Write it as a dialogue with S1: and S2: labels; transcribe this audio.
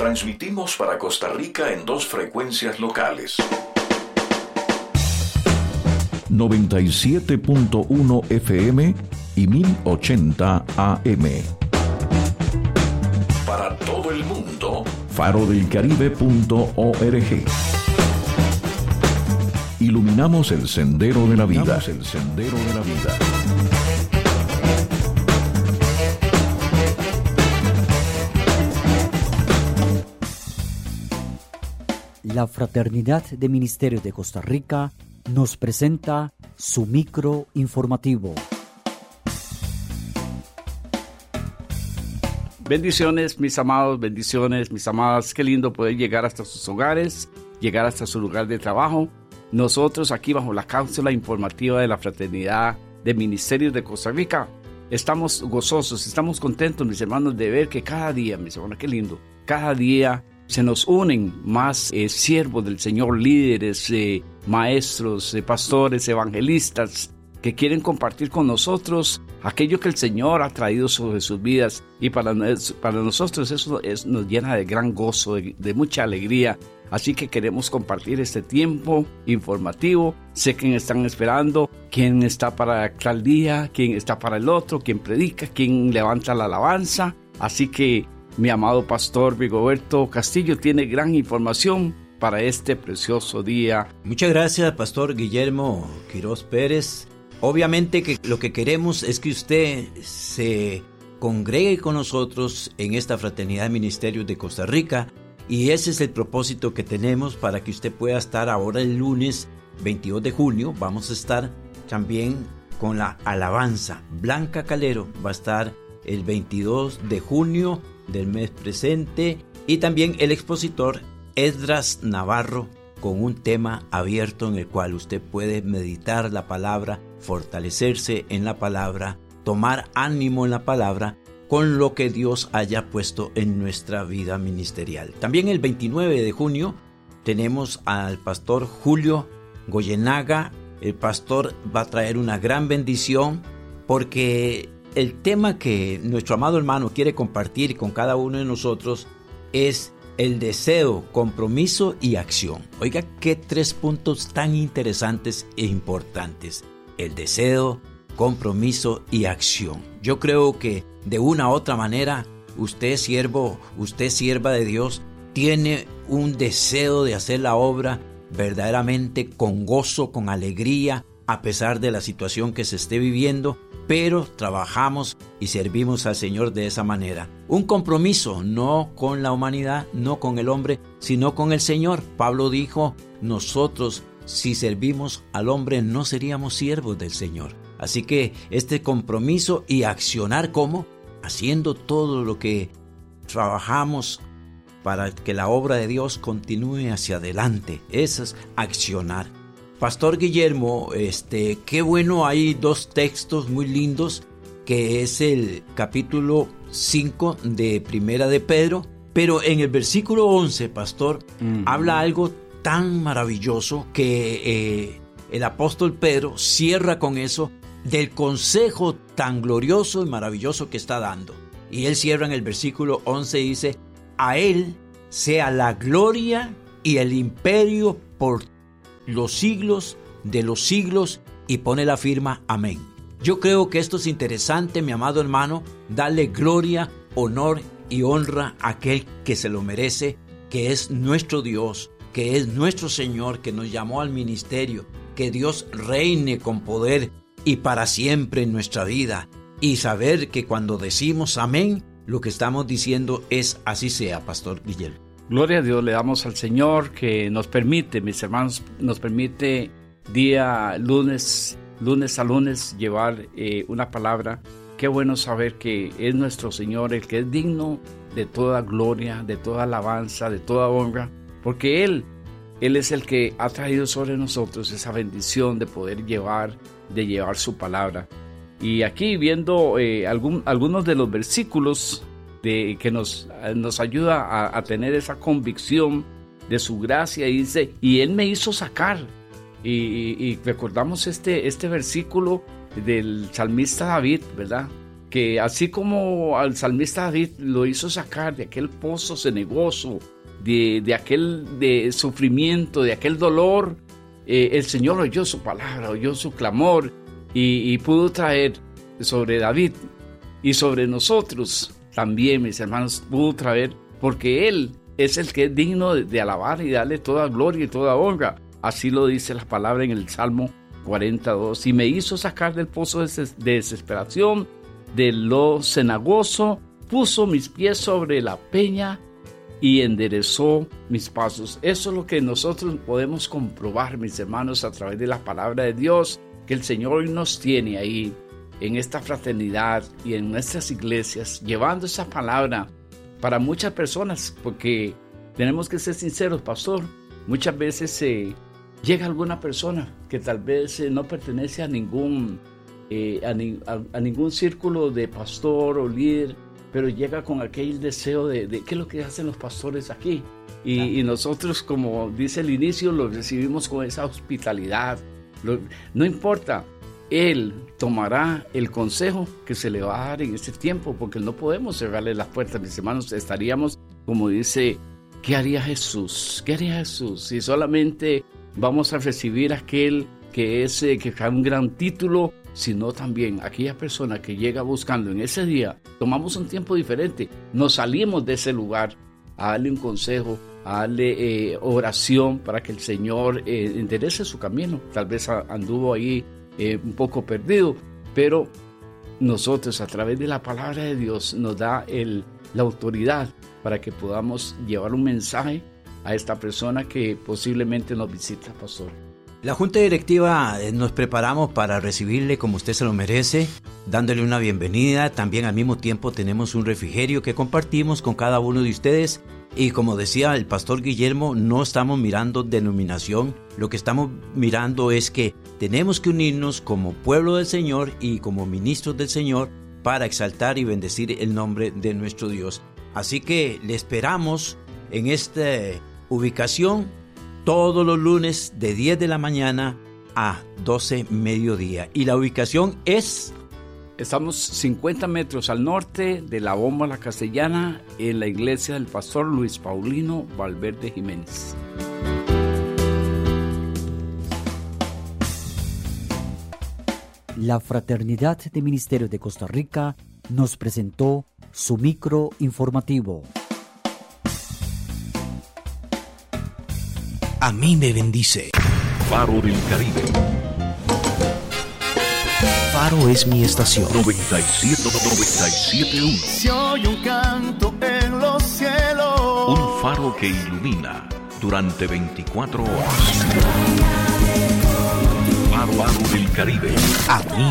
S1: Transmitimos para Costa Rica en 2 frecuencias locales. 97.1 FM y 1080 AM. Para todo el mundo, farodelcaribe.org. Iluminamos el sendero de la vida.
S2: La Fraternidad de Ministerios de Costa Rica nos presenta su micro informativo.
S3: Bendiciones, mis amados, bendiciones, mis amadas. Qué lindo poder llegar hasta sus hogares, llegar hasta su lugar de trabajo. Nosotros aquí bajo la cápsula informativa de la Fraternidad de Ministerios de Costa Rica estamos gozosos, estamos contentos, mis hermanos, de ver que cada día, mis hermanos, qué lindo, cada día se nos unen más siervos del Señor, líderes, maestros, pastores, evangelistas, que quieren compartir con nosotros aquello que el Señor ha traído sobre sus vidas. Y para nosotros eso nos llena de gran gozo, de mucha alegría. Así que queremos compartir este tiempo informativo. Sé quién están esperando, quién está para tal día, quién está para el otro, quién predica, quién levanta la alabanza. Así que mi amado pastor Rigoberto Castillo tiene gran información para este precioso día.
S4: Muchas gracias, pastor Guillermo Quiroz Pérez. Obviamente que lo que queremos es que usted se congregue con nosotros en esta Fraternidad de Ministerios de Costa Rica, y ese es el propósito que tenemos para que usted pueda estar ahora el lunes 22 de junio. Vamos a estar también con la alabanza. Blanca Calero va a estar el 22 de junio del mes presente, y también el expositor Esdras Navarro con un tema abierto en el cual usted puede meditar la palabra, fortalecerse en la palabra, tomar ánimo en la palabra con lo que Dios haya puesto en nuestra vida ministerial. También el 29 de junio tenemos al pastor Julio Goyenaga. El pastor va a traer una gran bendición, porque el tema que nuestro amado hermano quiere compartir con cada uno de nosotros es el deseo, compromiso y acción. Oiga, qué 3 puntos tan interesantes e importantes: el deseo, compromiso y acción. Yo creo que de una u otra manera, usted siervo, usted sierva de Dios, tiene un deseo de hacer la obra verdaderamente con gozo, con alegría, a pesar de la situación que se esté viviendo, pero trabajamos y servimos al Señor de esa manera. Un compromiso no con la humanidad, no con el hombre, sino con el Señor. Pablo dijo, nosotros si servimos al hombre no seríamos siervos del Señor. Así que este compromiso y accionar, ¿cómo? Haciendo todo lo que trabajamos para que la obra de Dios continúe hacia adelante. Eso es accionar. Pastor Guillermo, qué bueno, hay 2 textos muy lindos, que es el capítulo 5 de Primera de Pedro, pero en el versículo 11, pastor, habla algo tan maravilloso que el apóstol Pedro cierra con eso, del consejo tan glorioso y maravilloso que está dando. Y él cierra en el versículo 11 y dice, a él sea la gloria y el imperio por los siglos de los siglos, y pone la firma amén. Yo creo que esto es interesante, mi amado hermano, darle gloria, honor y honra a aquel que se lo merece, que es nuestro Dios, que es nuestro Señor, que nos llamó al ministerio. Que Dios reine con poder y para siempre en nuestra vida, y saber que cuando decimos amén, lo que estamos diciendo es así sea, pastor Guillermo.
S3: Gloria a Dios le damos al Señor, que nos permite, mis hermanos, nos permite día lunes a lunes llevar una palabra. Qué bueno saber que es nuestro Señor el que es digno de toda gloria, de toda alabanza, de toda honra, porque Él es el que ha traído sobre nosotros esa bendición de poder llevar su palabra. Y aquí viendo algunos de los versículos que nos ayuda a tener esa convicción de su gracia, y dice, y Él me hizo sacar, y recordamos este versículo del salmista David, ¿verdad? que así como al salmista David lo hizo sacar de aquel pozo cenagoso, de aquel sufrimiento, de aquel dolor, el Señor oyó su palabra, oyó su clamor y pudo traer sobre David y sobre nosotros también, mis hermanos, pudo traer, porque Él es el que es digno de alabar y darle toda gloria y toda honra. Así lo dice la palabra en el Salmo 42. Y me hizo sacar del pozo de desesperación, de lo cenagoso, puso mis pies sobre la peña y enderezó mis pasos. Eso es lo que nosotros podemos comprobar, mis hermanos, a través de la palabra de Dios, que el Señor hoy nos tiene ahí en esta fraternidad y en nuestras iglesias, llevando esa palabra para muchas personas, porque tenemos que ser sinceros, pastor. Muchas veces llega alguna persona que tal vez no pertenece a ningún círculo de pastor o líder, pero llega con aquel deseo de qué es lo que hacen los pastores aquí. Y nosotros, como dice el inicio, los recibimos con esa hospitalidad. No importa, Él tomará el consejo que se le va a dar en ese tiempo, porque no podemos cerrarle las puertas, mis hermanos. Estaríamos, como dice, ¿qué haría Jesús? ¿Qué haría Jesús si solamente vamos a recibir aquel que da un gran título, sino también aquella persona que llega buscando en ese día? Tomamos un tiempo diferente, nos salimos de ese lugar a darle un consejo, a darle oración para que el Señor enderece su camino. Tal vez anduvo ahí un poco perdido, pero nosotros, a través de la palabra de Dios, nos da la autoridad para que podamos llevar un mensaje a esta persona que posiblemente nos visita, pastor.
S4: La Junta Directiva nos preparamos para recibirle como usted se lo merece, dándole una bienvenida. También al mismo tiempo tenemos un refrigerio que compartimos con cada uno de ustedes. Y como decía el pastor Guillermo, no estamos mirando denominación. Lo que estamos mirando es que tenemos que unirnos como pueblo del Señor y como ministros del Señor para exaltar y bendecir el nombre de nuestro Dios. Así que le esperamos en esta ubicación todos los lunes de 10 de la mañana a 12 mediodía. Y la ubicación es...
S3: Estamos 50 metros al norte de la Bomba La Castellana, en la iglesia del pastor Luis Paulino Valverde Jiménez.
S2: La Fraternidad de Ministerios de Costa Rica nos presentó su micro informativo.
S5: A mí me bendice.
S1: Faro del Caribe.
S5: Faro es mi estación.
S1: 97.1.
S6: Se oye un canto en los cielos.
S1: Un faro que ilumina durante 24 horas. Faro del Caribe.
S5: A mí